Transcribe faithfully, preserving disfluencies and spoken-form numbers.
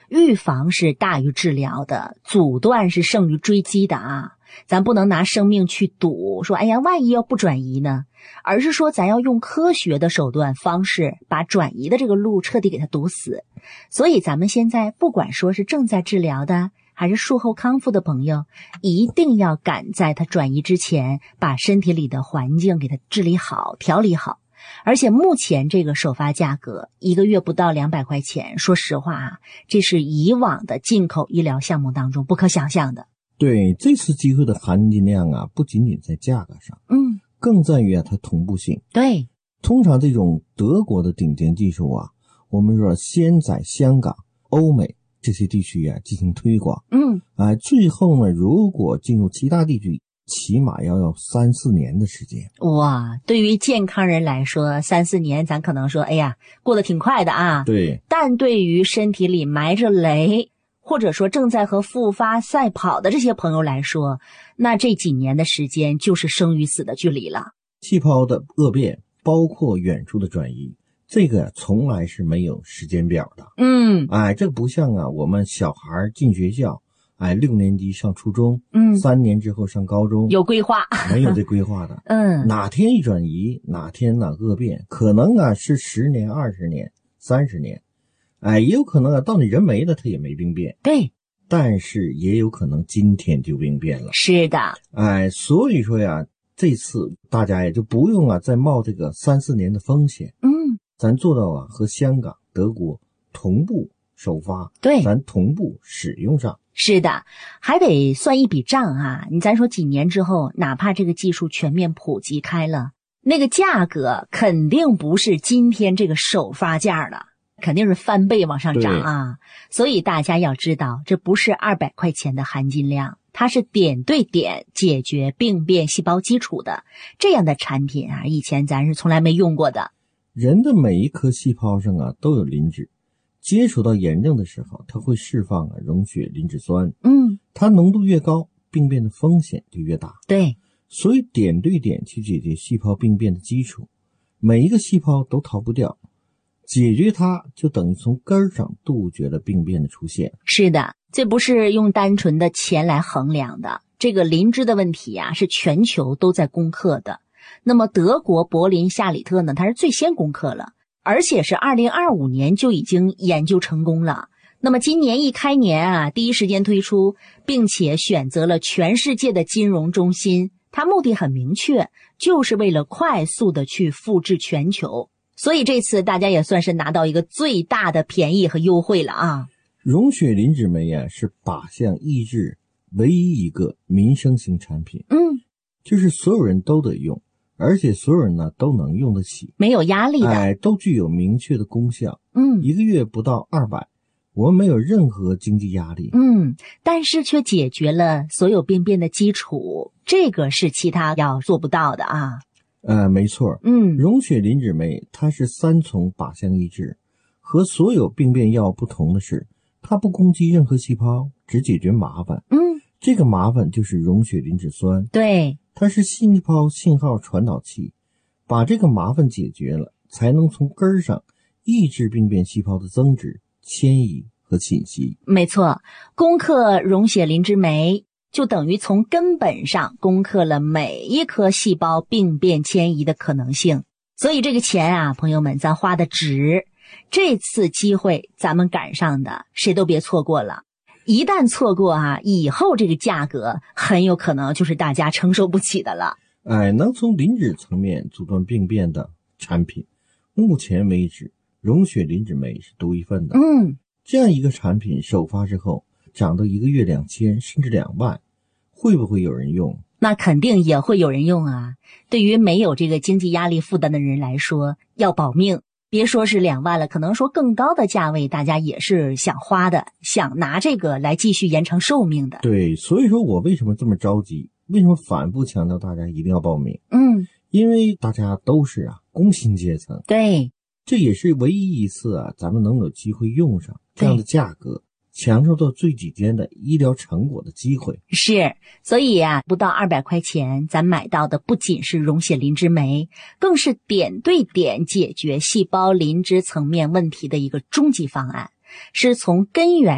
预防是大于治疗的，阻断是胜于追击的啊。咱不能拿生命去赌，说哎呀，万一要不转移呢？而是说咱要用科学的手段方式，把转移的这个路彻底给它堵死。所以咱们现在不管说是正在治疗的，还是术后康复的朋友，一定要赶在它转移之前，把身体里的环境给它治理好、调理好。而且目前这个首发价格一个月不到两百块钱，说实话啊，这是以往的进口医疗项目当中不可想象的。 对，这次机会的含金量啊，不仅仅在价格上， 嗯， 更在于啊它同步性。 对， 通常这种德国的顶尖技术啊，我们说先在香港、欧美这些地区啊进行推广， 嗯， 啊，最后呢，如果进入其他地区，起码要要三四年的时间。 哇，对于健康人来说，三四年咱可能说，哎呀，过得挺快的啊。 对， 但对于身体里埋着雷，或者说正在和复发赛跑的这些朋友来说，那这几年的时间就是生与死的距离了。 气泡的恶变，包括远处的转移，这个从来是没有时间表的。 嗯， 哎，这个不像啊，我们小孩进学校，哎，六年级上初中， 嗯， 三年之后上高中， 有规划， 没有这规划的。 嗯， 哪天一转移，哪天哪恶变，可能啊是十年、二十年、三十年，哎，也有可能啊到你人没了，他也没病变。 对， 但是也有可能今天就病变了。 是的， 哎，所以说呀，这次大家也就不用啊再冒这个三四年的风险。 嗯， 咱做到啊和香港、德国同步首发， 对， 咱同步使用上。 是的，还得算一笔账啊。你咱说几年之后，哪怕这个技术全面普及开了，那个价格肯定不是今天这个首发价了，肯定是翻倍往上涨啊。所以大家要知道，这不是二百块钱的含金量，它是点对点解决病变细胞基础的这样的产品啊，以前咱是从来没用过的。 人的每一颗细胞上啊都有磷脂，接触到炎症的时候，它会释放啊溶血磷脂酸。 嗯， 它浓度越高，病变的风险就越大。 对， 所以点对点去解决细胞病变的基础，每一个细胞都逃不掉，解决它就等于从根儿上杜绝了病变的出现。 是的，这不是用单纯的钱来衡量的。这个磷脂的问题啊，是全球都在攻克的。那么德国柏林夏里特呢，它是最先攻克了，而且是二零二五年就已经研究成功了。那么今年一开年啊，第一时间推出，并且选择了全世界的金融中心，它目的很明确，就是为了快速的去复制全球。所以这次大家也算是拿到一个最大的便宜和优惠了啊。 溶血磷脂酶啊，是靶向抑制唯一一个民生型产品， 嗯， 就是所有人都得用，而且所有人呢都能用得起， 没有压力的， 哎，都具有明确的功效。 嗯， 一个月不到二百，我们没有任何经济压力。 嗯，但是却解决了所有病变的基础，这个是其他药做不到的啊。 呃，没错， 嗯， 溶血磷脂酶它是三重靶向抑制，和所有病变药不同的是，它不攻击任何细胞，只解决麻烦。 嗯， 这个麻烦就是溶血磷脂酸。 对， 它是细胞信号传导器，把这个麻烦解决了，才能从根儿上抑制病变细胞的增殖、迁移和侵袭。 没错，攻克溶血磷脂酶就等于从根本上攻克了每一颗细胞病变迁移的可能性。所以这个钱啊，朋友们，咱花的值。这次机会咱们赶上的，谁都别错过了。一旦错过啊，以后这个价格很有可能就是大家承受不起的了。 哎，能从磷脂层面阻断病变的产品，目前为止，溶血磷脂酶是独一份的。 嗯， 这样一个产品首发之后，涨到一个月两千甚至两万，会不会有人用？ 那肯定也会有人用啊。对于没有这个经济压力负担的人来说，要保命。别说是两万了，可能说更高的价位，大家也是想花的，想拿这个来继续延长寿命的。 对，所以说我为什么这么着急？为什么反复强调大家一定要报名？ 嗯， 因为大家都是啊工薪阶层， 对， 这也是唯一一次啊咱们能有机会用上这样的价格，享受到最顶尖的医疗成果的机会。 是，所以啊，不到二百块钱，咱买到的不仅是溶血磷脂酶，更是点对点解决细胞磷脂层面问题的一个终极方案，是从根源